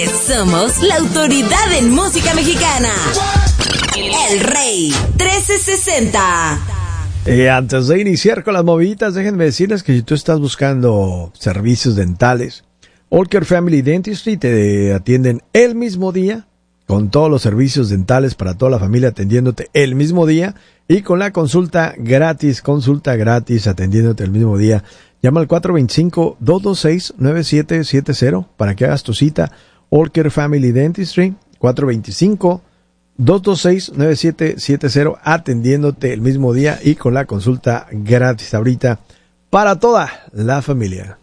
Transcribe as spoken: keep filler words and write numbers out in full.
Somos la autoridad en música mexicana. El Rey trece sesenta. Y antes de iniciar con las moviditas, déjenme decirles que si tú estás buscando servicios dentales, All Care Family Dentistry te atienden el mismo día, con todos los servicios dentales para toda la familia atendiéndote el mismo día y con la consulta gratis, consulta gratis atendiéndote el mismo día. Llama al cuatro dos cinco, dos dos seis, nueve siete siete cero para que hagas tu cita. All Care Family Dentistry, cuatro dos cinco, dos dos seis, nueve siete siete cero, atendiéndote el mismo día y con la consulta gratis ahorita para toda la familia.